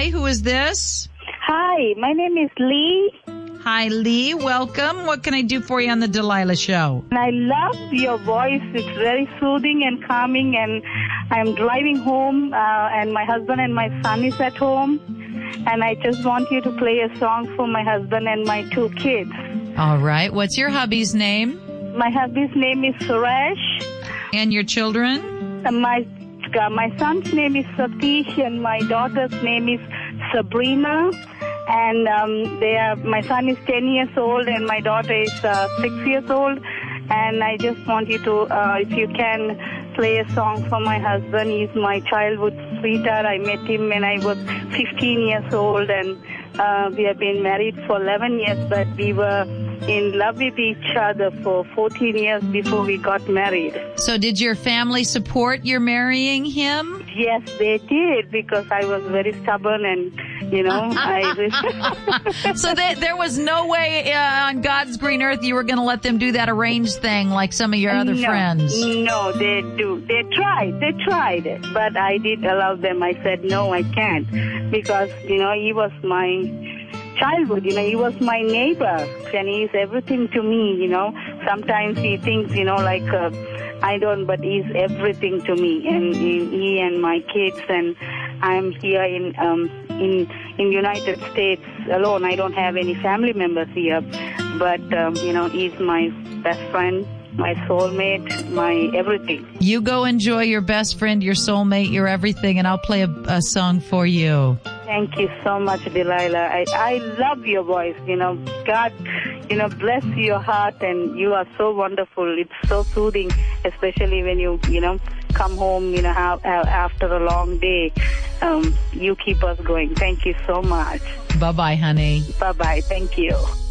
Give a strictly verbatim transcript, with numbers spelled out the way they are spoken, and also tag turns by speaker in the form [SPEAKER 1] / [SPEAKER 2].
[SPEAKER 1] Hi, who is this?
[SPEAKER 2] Hi, my name is Lee.
[SPEAKER 1] Hi, Lee. Welcome. What can I do for you on the Delilah Show?
[SPEAKER 2] I love your voice. It's very soothing and calming, and I'm driving home, uh, and my husband and my son is at home, and I just want you to play a song for my husband and my two kids.
[SPEAKER 1] All right. What's your hubby's name?
[SPEAKER 2] My hubby's name is Suresh.
[SPEAKER 1] And your children?
[SPEAKER 2] And my uh, my son's name is Satish, and my daughter's name is Sabrina. And um, they are, my son is ten years old, and my daughter is uh, six years old. And I just want you to, uh, if you can, play a song for my husband. He's my childhood sweetheart. I met him when I was fifteen years old, and uh, we have been married for eleven years, but we were in love with each other for fourteen years before we got married.
[SPEAKER 1] So did your family support your marrying him?
[SPEAKER 2] Yes, they did, because I was very stubborn and, you know, I...
[SPEAKER 1] So they, there was no way uh, on God's green earth you were going to let them do that arranged thing like some of your other
[SPEAKER 2] no,
[SPEAKER 1] friends?
[SPEAKER 2] No, they do. They tried. They tried it. But I did allow them. I said, no, I can't. Because, you know, he was my childhood, you know, he was my neighbor, and he's everything to me, you know. Sometimes he thinks, you know, like, uh, I don't, but he's everything to me, and he, he and my kids, and I'm here in, um, in, in United States alone. I don't have any family members here, but, um, you know, he's my best friend, my soulmate, my everything.
[SPEAKER 1] You go enjoy your best friend, your soulmate, your everything, and I'll play a, a song for you.
[SPEAKER 2] Thank you so much, Delilah. I, I love your voice. You know, God, you know, bless your heart, and you are so wonderful. It's so soothing, especially when you, you know, come home, you know, ha- after a long day. Um, you keep us going. Thank you so much.
[SPEAKER 1] Bye-bye, honey.
[SPEAKER 2] Bye-bye. Thank you.